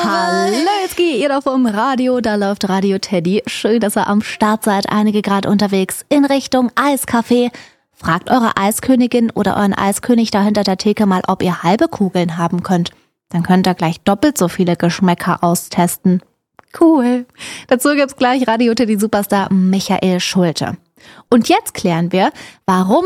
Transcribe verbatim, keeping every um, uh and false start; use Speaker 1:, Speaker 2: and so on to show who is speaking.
Speaker 1: Hallo, ihr da vom Radio, da läuft Radio Teddy. Schön, dass ihr am Start seid. Einige gerade unterwegs in Richtung Eiscafé. Fragt eure Eiskönigin oder euren Eiskönig da hinter der Theke mal, ob ihr halbe Kugeln haben könnt. Dann könnt ihr gleich doppelt so viele Geschmäcker austesten. Cool. Dazu gibt's gleich Radio Teddy Superstar Michael Schulte. Und jetzt klären wir, warum